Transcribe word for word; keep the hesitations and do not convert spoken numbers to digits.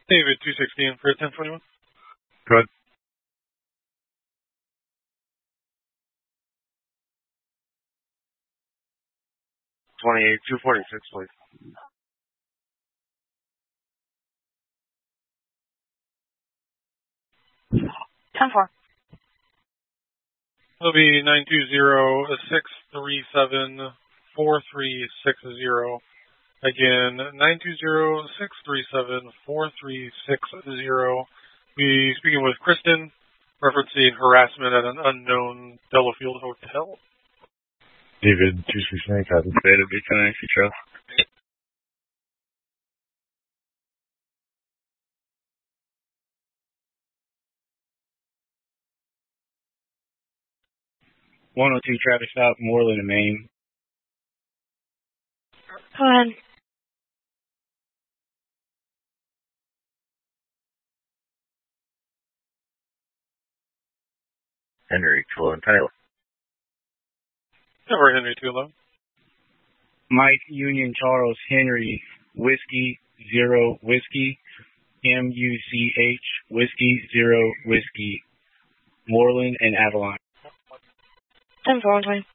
David, two sixteen for ten twenty-one. Good. twenty-eight, two forty-six, please. ten four. It'll be nine two zero, six three seven, four three six zero. Again, nine two zero, six three seven, four three six zero. Be speaking with Kristen, referencing harassment at an unknown Delafield hotel. David, two sixteen, copy. Beta, B ten ninety Trust. one oh two traffic stop, Moreland and Maine. Go ahead. Henry, two eleven, Tyler. Never Henry, two eleven. Mike, Union, Charles, Henry, Whiskey, Zero, Whiskey, M U C H, Whiskey, Zero, Whiskey, Moreland and Avalon. ten four, one twenty.